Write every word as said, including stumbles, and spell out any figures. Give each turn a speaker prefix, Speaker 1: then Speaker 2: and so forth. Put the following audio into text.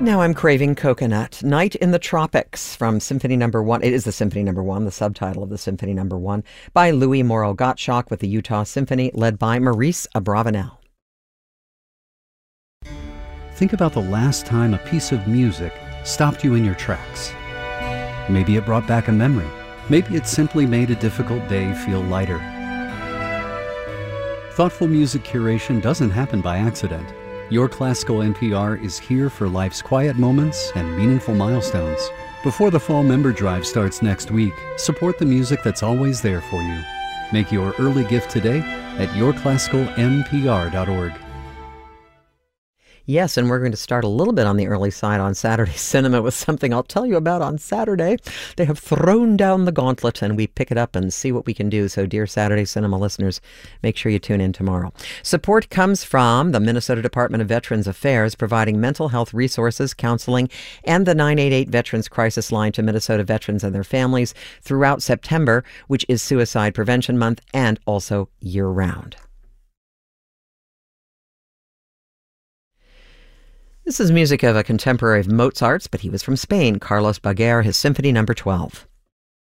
Speaker 1: Now I'm craving coconut. Night in the Tropics from Symphony Number One. It is the Symphony Number One, the subtitle of the Symphony Number One, by Louis Morrow Gottschalk with the Utah Symphony, led by Maurice Abravanel.
Speaker 2: Think about the last time a piece of music stopped you in your tracks. Maybe it brought back a memory. Maybe it simply made a difficult day feel lighter. Thoughtful music curation doesn't happen by accident. Your Classical N P R is here for life's quiet moments and meaningful milestones. Before the fall member drive starts next week, support the music that's always there for you. Make your early gift today at your classical n p r dot org.
Speaker 1: Yes, and we're going to start a little bit on the early side on Saturday Cinema with something I'll tell you about on Saturday. They have thrown down the gauntlet, and we pick it up and see what we can do. So, dear Saturday Cinema listeners, make sure you tune in tomorrow. Support comes from the Minnesota Department of Veterans Affairs, providing mental health resources, counseling, and the nine eight eight Veterans Crisis Line to Minnesota veterans and their families throughout September, which is Suicide Prevention Month, and also year-round. This is music of a contemporary of Mozart's, but he was from Spain, Carlos Baguer, his Symphony Number twelve.